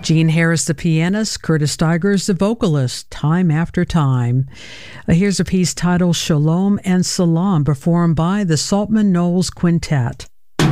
Gene Harris, the pianist, Curtis Stigers, the vocalist, Time After Time. Here's a piece titled Shalom and Salam, performed by the Saltman Knowles Quintet.